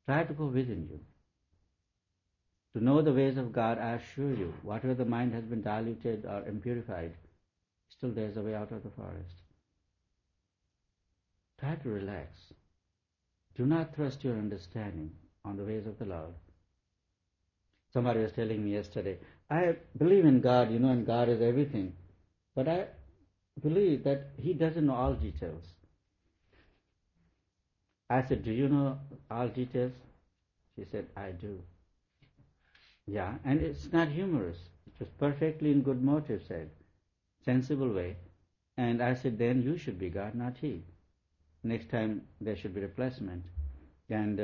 Try to go within you. To know the ways of God, I assure you, whatever the mind has been diluted or impurified, still there's a way out of the forest. Try to relax. Do not thrust your understanding on the ways of the Lord. Somebody was telling me yesterday, I believe in God, and God is everything. But I believe that He doesn't know all details. I said, do you know all details? She said, I do. Yeah, and it's not humorous. It was perfectly in good motive said, sensible way. And I said, then you should be God, not He. Next time there should be replacement. And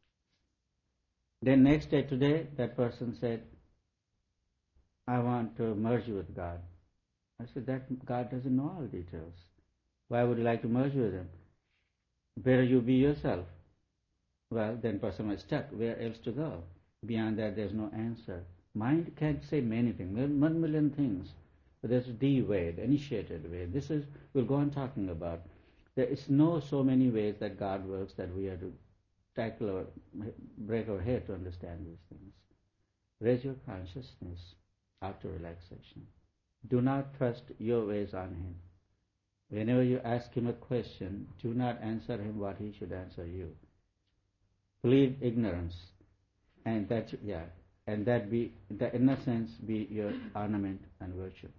then next day, today, that person said, I want to merge you with God. I said, that God doesn't know all details. Why would you like to merge with Him? Better you be yourself. Well, then person was stuck. Where else to go? Beyond that, there's no answer. Mind can't say many things, 1 million things. But there's the way, the initiated way. This is, we'll go on talking about. There is no so many ways that God works that we have to tackle or break our head to understand these things. Raise your consciousness after relaxation. Do not trust your ways on Him. Whenever you ask Him a question, do not answer Him what He should answer you. Plead ignorance, and that be the innocence be your ornament and virtue,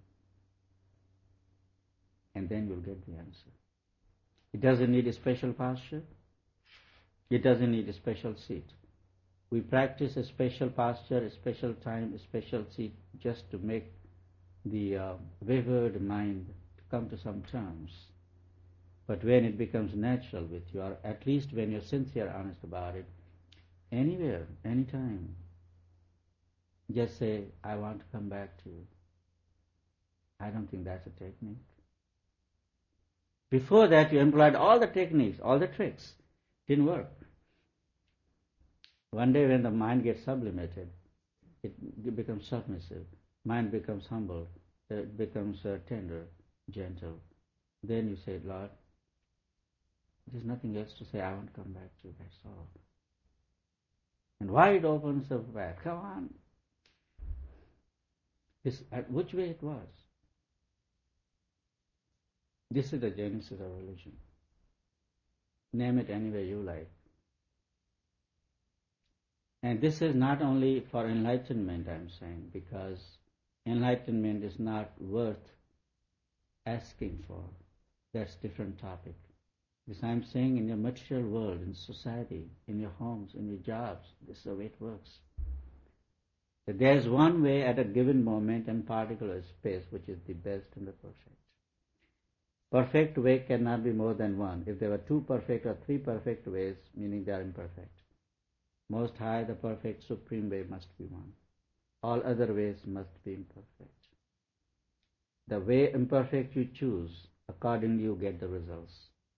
and then you'll get the answer. It doesn't need a special posture. It doesn't need a special seat. We practice a special posture, a special time, a special seat just to make the wavered mind to come to some terms. But when it becomes natural with you, or at least when you're sincere, honest about it, anywhere, anytime, just say, I want to come back to you. I don't think that's a technique. Before that, you employed all the techniques, all the tricks. Didn't work. One day when the mind gets sublimated, it becomes submissive. Mind becomes humble. It becomes tender, gentle. Then you say, Lord, there's nothing else to say. I want to come back to you. That's all. And wide open so bad. Come on. Which way it was? This is the genesis of religion. Name it any way you like. And this is not only for enlightenment, I'm saying, because enlightenment is not worth asking for. That's a different topic. This I'm saying in your material world, in society, in your homes, in your jobs, this is the way it works. That there's one way at a given moment and particular space which is the best and the perfect. Perfect way cannot be more than one. If there were 2 perfect or 3 perfect ways, meaning they are imperfect. Most high, the perfect supreme way must be one. All other ways must be imperfect. The way imperfect you choose, accordingly you get the results.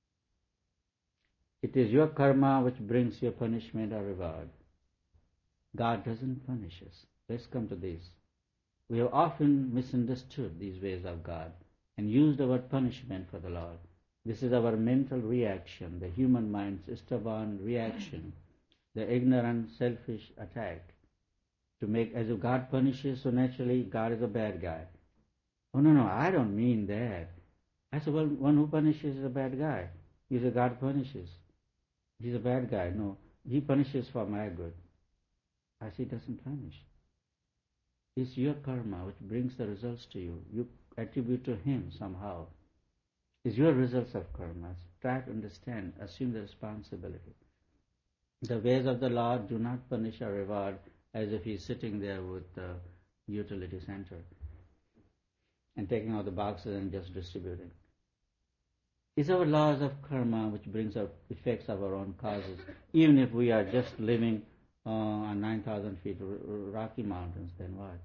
It is your karma which brings your punishment or reward. God doesn't punish us. Let's come to this. We have often misunderstood these ways of God and used the word punishment for the Lord. This is our mental reaction, the human mind's stubborn reaction, the ignorant, selfish attack to make as if God punishes, so naturally God is a bad guy. Oh, no, I don't mean that. I said, well, one who punishes is a bad guy. You say God punishes. He's a bad guy. No, He punishes for my good. I say He doesn't punish. It's your karma which brings the results to you. You attribute to Him somehow. It's your results of karma. Try to understand, assume the responsibility. The ways of the Lord do not punish or reward as if He's sitting there with the utility center and taking out the boxes and just distributing. It's our laws of karma which brings up effects of our own causes. Even if we are just living on 9,000 feet Rocky Mountains, then what?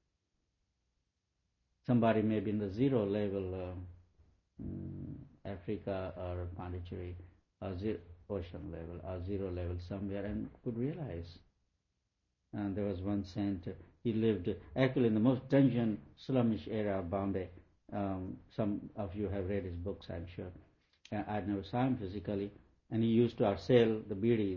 Somebody may be in the zero level, Africa or Pondicherry, or ocean level, or zero level somewhere, and could realize. And there was one saint, he lived actually in the most dungeon, slummish area of Bombay. Some of you have read his books, I'm sure. I never saw him physically, and he used to outsell the bidi,